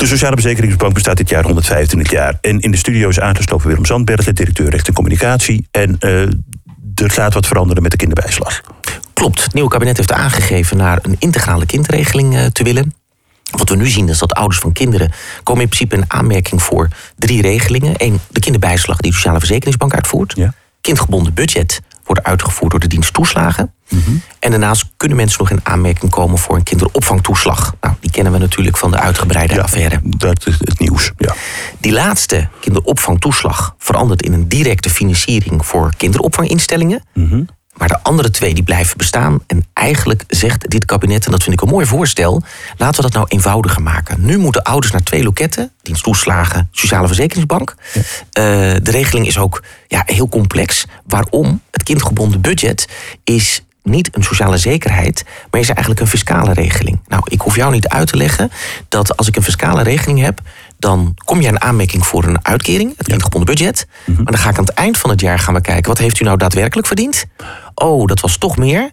De Sociale Verzekeringsbank bestaat dit jaar 125 jaar. En in de studio is aangesloten Willem Zandbergen, directeur recht en communicatie. En er gaat wat veranderen met de kinderbijslag. Klopt. Het nieuwe kabinet heeft aangegeven naar een integrale kindregeling te willen. Wat we nu zien is dat ouders van kinderen komen in principe in aanmerking voor 3 regelingen. 1, de kinderbijslag die de Sociale Verzekeringsbank uitvoert. Ja. Kindgebonden budget wordt uitgevoerd door de dienst toeslagen. Mm-hmm. En daarnaast kunnen mensen nog in aanmerking komen voor een kinderopvangtoeslag. Nou, die kennen we natuurlijk van de uitgebreide affaire. Dat is het nieuws, ja. Die laatste kinderopvangtoeslag verandert in een directe financiering voor kinderopvanginstellingen. Mm-hmm. Maar de andere 2 die blijven bestaan. En eigenlijk zegt dit kabinet, en dat vind ik een mooi voorstel, laten we dat nou eenvoudiger maken. Nu moeten ouders naar 2 loketten, dienst toeslagen, Sociale Verzekeringsbank. Ja. De regeling is ook heel complex. Waarom? Het kindgebonden budget is niet een sociale zekerheid, maar is eigenlijk een fiscale regeling. Nou, ik hoef jou niet uit te leggen dat als ik een fiscale regeling heb, dan kom je in aanmerking voor een uitkering, het kindgebonden budget. Mm-hmm. Maar dan ga ik aan het eind van het jaar gaan we kijken, wat heeft u nou daadwerkelijk verdiend? Oh, dat was toch meer.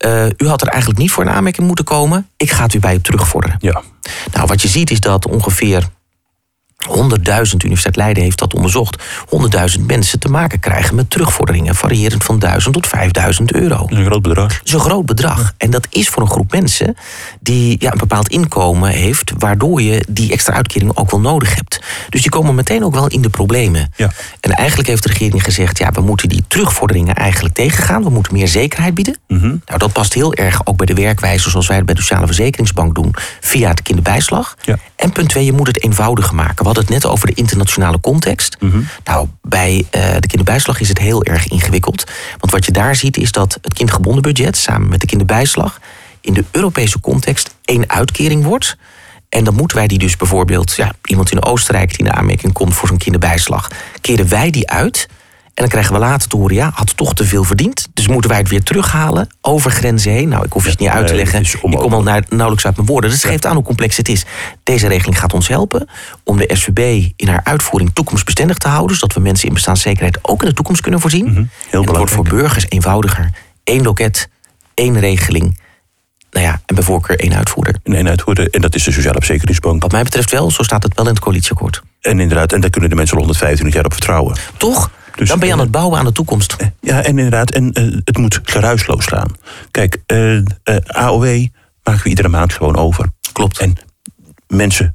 U had er eigenlijk niet voor in aanmerking moeten komen. Ik ga het u bij u terugvorderen. Ja. Nou, wat je ziet is dat ongeveer 100.000, Universiteit Leiden heeft dat onderzocht, 100.000 mensen te maken krijgen met terugvorderingen, variërend van 1.000 tot 5.000 euro. Dat is een groot bedrag. Dat is een groot bedrag. Ja. En dat is voor een groep mensen die een bepaald inkomen heeft, waardoor je die extra uitkering ook wel nodig hebt. Dus die komen meteen ook wel in de problemen. Ja. En eigenlijk heeft de regering gezegd, we moeten die terugvorderingen eigenlijk tegengaan. We moeten meer zekerheid bieden. Mm-hmm. Nou, dat past heel erg ook bij de werkwijze zoals wij het bij de Sociale Verzekeringsbank doen, via de kinderbijslag. Ja. En punt 2, je moet het eenvoudiger maken. We hadden het net over de internationale context. Mm-hmm. Nou, bij de kinderbijslag is het heel erg ingewikkeld. Want wat je daar ziet is dat het kindgebonden budget samen met de kinderbijslag in de Europese context 1 uitkering wordt. En dan moeten wij die dus bijvoorbeeld, iemand in Oostenrijk die in aanmerking komt voor zo'n kinderbijslag, keren wij die uit. En dan krijgen we later te horen, had toch te veel verdiend. Dus moeten wij het weer terughalen over grenzen heen. Nou, ik hoef je het niet uit te leggen. Ik kom al nauwelijks uit mijn woorden. Dus het geeft aan hoe complex het is. Deze regeling gaat ons helpen om de SVB in haar uitvoering toekomstbestendig te houden. Zodat we mensen in bestaanszekerheid ook in de toekomst kunnen voorzien. Mm-hmm. En het wordt voor burgers eenvoudiger. 1 loket, 1 regeling. En bij voorkeur 1 uitvoerder. En 1 uitvoerder, en dat is de Sociale Verzekeringsbank. Wat mij betreft wel, zo staat het wel in het coalitieakkoord. En inderdaad, en daar kunnen de mensen al 125 jaar op vertrouwen. Toch? Dus, dan ben je aan het bouwen aan de toekomst. Ja, en inderdaad, het moet geruisloos gaan. Kijk, AOW maken we iedere maand gewoon over. Klopt. En mensen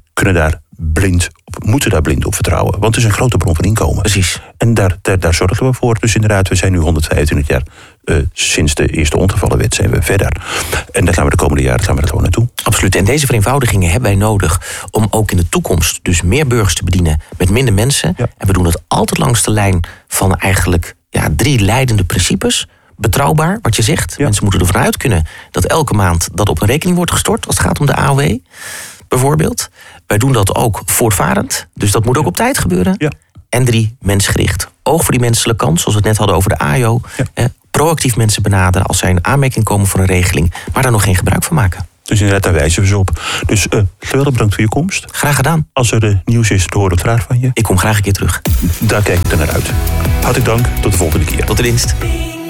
moeten daar blind op vertrouwen. Want het is een grote bron van inkomen. Precies. En daar zorgen we voor. Dus inderdaad, we zijn nu 125 jaar sinds de eerste ongevallenwet zijn we verder. En daar gaan we de komende jaren er gewoon naartoe. Absoluut. En deze vereenvoudigingen hebben wij nodig om ook in de toekomst dus meer burgers te bedienen met minder mensen. Ja. En we doen dat altijd langs de lijn van eigenlijk 3 leidende principes. Betrouwbaar, wat je zegt. Ja. Mensen moeten ervan uit kunnen dat elke maand dat op een rekening wordt gestort als het gaat om de AOW. Bijvoorbeeld. Wij doen dat ook voortvarend. Dus dat moet ook op tijd gebeuren. Ja. En 3, mensgericht. Oog voor die menselijke kant, zoals we het net hadden over de AJO. Ja. Proactief mensen benaderen als zij in aanmerking komen voor een regeling, maar daar nog geen gebruik van maken. Dus inderdaad, daar wijzen we ze op. Dus geweldig bedankt voor je komst. Graag gedaan. Als er nieuws is, dan hoor ik graag van je. Ik kom graag een keer terug. Daar kijk ik dan naar uit. Hartelijk dank, tot de volgende keer. Tot de dienst.